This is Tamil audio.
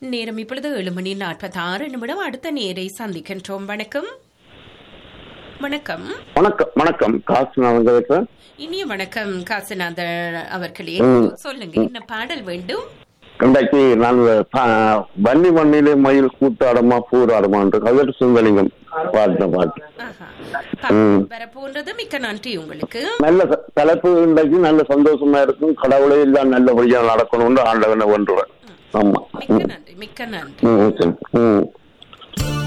நேரம் இப்பொழுது 7:46. அடுத்த நேரை சந்திக்கின்றோம். வணக்கம். வணக்கம். வணக்கம். வணக்கம். காசுநாதன். இனிய வணக்கம் காசுநாதன் அவர்களே. சொல்லுங்க, என்ன பாடல் வேண்டும்? இன்றைக்கு நான் வன்னி மண்ணிலே மயில் கூத்தாடமா பூராடமா என்று கவிஞர் சுந்தலிங்கம் பாடின பாட்டு வரப்போன்றது. மிக்க நன்றி உங்களுக்கு. நல்ல தலைப்பு. இன்றைக்கு நல்ல சந்தோஷமா இருக்கும். கடவுளே எல்லாம் நல்லபடியா நடக்கணும்னு ஆண்டவனை ஒன்றுவேன். ஆமா, மிக்க நன்றி. மிக்க நன்றி.